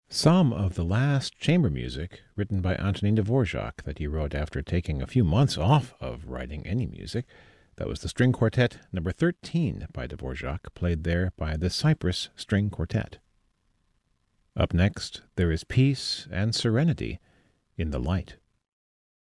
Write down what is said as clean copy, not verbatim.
Some of the last chamber music written by Antonin Dvorak that he wrote after taking a few months off of writing any music. That was the String Quartet number 13 by Dvorak, played there by the Cyprus String Quartet. Up next, there is Peace and Serenity in the Light.